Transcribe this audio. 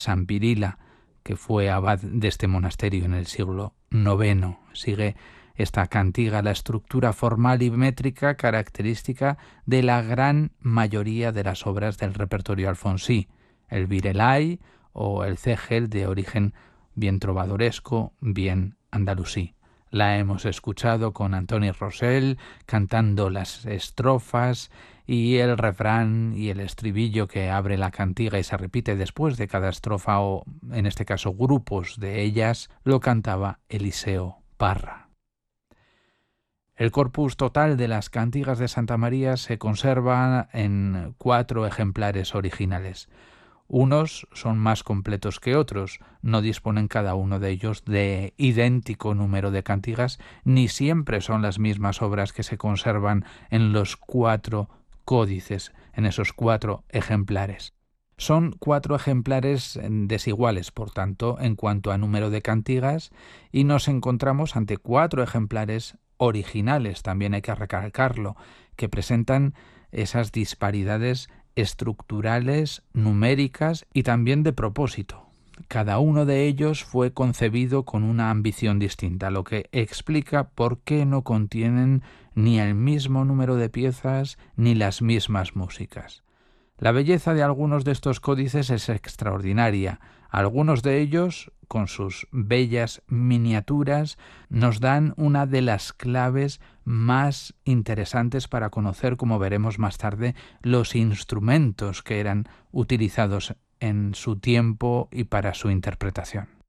San Virila, que fue abad de este monasterio en el siglo IX. Sigue esta cantiga la estructura formal y métrica característica de la gran mayoría de las obras del repertorio alfonsí, el virelai o el cégel, de origen bien trovadoresco, bien andalusí. La hemos escuchado con Antoni Rosell cantando las estrofas y el refrán y el estribillo que abre la cantiga y se repite después de cada estrofa, o en este caso grupos de ellas, lo cantaba Eliseo Parra. El corpus total de las cantigas de Santa María se conserva en 4 ejemplares originales. Unos son más completos que otros, no disponen cada uno de ellos de idéntico número de cantigas, ni siempre son las mismas obras que se conservan en los 4 códices, en esos 4 ejemplares. Son 4 ejemplares desiguales, por tanto, en cuanto a número de cantigas, y nos encontramos ante 4 ejemplares originales, también hay que recalcarlo, que presentan esas disparidades estructurales, numéricas y también de propósito. Cada uno de ellos fue concebido con una ambición distinta, lo que explica por qué no contienen ni el mismo número de piezas ni las mismas músicas. La belleza de algunos de estos códices es extraordinaria. Algunos de ellos, con sus bellas miniaturas, nos dan una de las claves más interesantes para conocer, como veremos más tarde, los instrumentos que eran utilizados en su tiempo y para su interpretación.